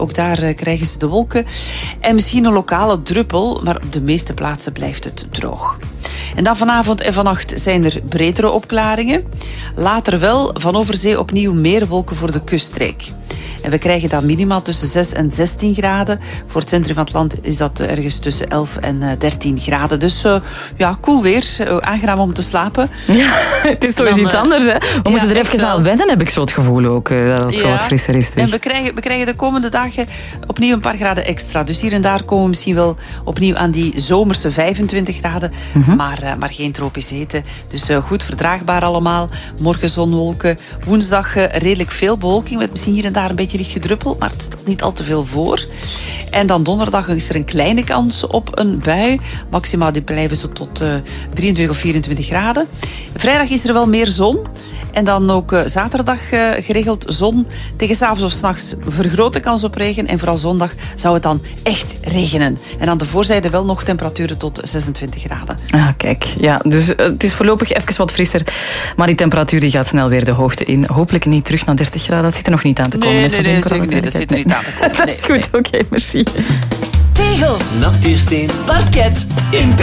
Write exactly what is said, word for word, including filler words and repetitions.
ook daar uh, krijgen ze de wolken. En misschien een lokale druppel, maar op de meeste plaatsen blijft het droog. En dan vanavond en vannacht zijn er bredere opklaringen. Later wel van over zee opnieuw meer wolken voor de kuststreek. En we krijgen dan minimaal tussen zes en zestien graden. Voor het centrum van het land is dat ergens tussen elf en dertien graden. Dus uh, ja, cool weer. Uh, aangenaam om te slapen. Ja, het is sowieso iets anders. Hè? We ja, moeten er even aan wennen, heb ik zo het gevoel ook. Uh, dat het ja. zo wat frisser is. En we krijgen, we krijgen de komende dagen opnieuw een paar graden extra. Dus hier en daar komen we misschien wel opnieuw aan die zomerse vijfentwintig graden. Mm-hmm. Maar, uh, maar geen tropisch hitte. Dus uh, goed verdraagbaar allemaal. Morgen zonwolken. Woensdag uh, redelijk veel bewolking. Met misschien hier en daar een beetje licht gedruppeld, maar het stelt niet al te veel voor. En dan donderdag is er een kleine kans op een bui. Maxima die blijven zo tot uh, drieëntwintig of vierentwintig graden. Vrijdag is er wel meer zon. En dan ook uh, zaterdag uh, geregeld zon. Tegen 's avonds of 's nachts vergrote kans op regen. En vooral zondag zou het dan echt regenen. En aan de voorzijde wel nog temperaturen tot zesentwintig graden. Ah, kijk. Ja, dus uh, het is voorlopig even wat frisser. Maar die temperatuur die gaat snel weer de hoogte in. Hopelijk niet terug naar dertig graden. Dat zit er nog niet aan te komen. Nee, nee, nee, zeker niet. Dat zit er niet aan te komen. Dat is goed. Nee. Oké, okay, merci. Tegels, natuursteen, parket, in